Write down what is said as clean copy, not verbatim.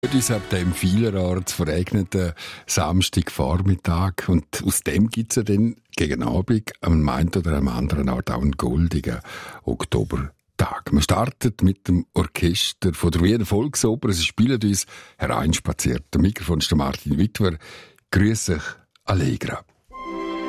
Uns ab dem vielerorts verregneten Samstagvormittag. Und aus dem gibt es ja dann gegen Abend am einen oder am anderen Ort auch einen goldigen Oktobertag. Wir starten mit dem Orchester von der Wiener Volksoper. Sie spielen uns hereinspaziert. Der Mikrofon ist der Martin Wittwer. Grüß euch, Allegra.